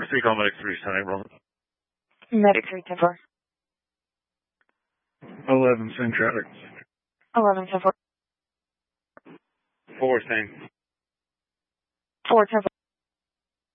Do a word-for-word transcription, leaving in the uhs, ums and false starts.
Speak on Medic three, Sunny Roll. Medic three, ten four. eleven, same traffic. eleven, ten four. four, same. four, ten four.